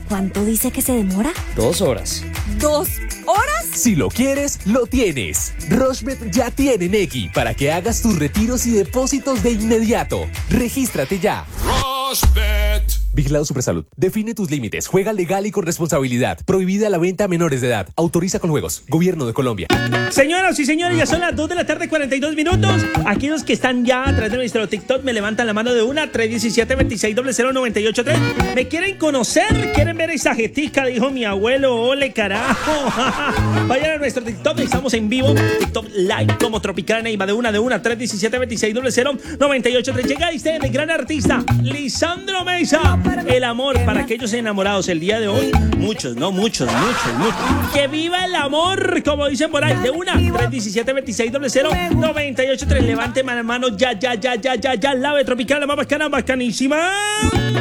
¿Cuánto dice que se demora? 2 horas. ¿2 horas? Si lo quieres, lo tienes. Rushbet ya tiene Nequi para que hagas tus retiros y depósitos de inmediato. Regístrate ya. Rushbet. Vigilado Supersalud. Define tus límites. Juega legal y con responsabilidad. Prohibida la venta a menores de edad. Autoriza con juegos. Gobierno de Colombia. Señoras y señores, ya son las 2 de la tarde, 42 minutos. Aquí los que están ya a través de nuestro TikTok me levantan la mano de una, 317-2600-983. ¿Me quieren conocer? ¿Quieren ver esa jetica? Dijo mi abuelo. ¡Ole, carajo! Vayan a nuestro TikTok, estamos en vivo. TikTok Live como Tropical Neiva. De una, 317-2600-983. Llega este el gran artista, Lisandro Mesa. El amor para aquellos enamorados el día de hoy. Muchos. Que viva el amor, como dicen por ahí. De una, 317-2600-983. Levante mano, ya. La de Tropical, la más bacana, bacanísima.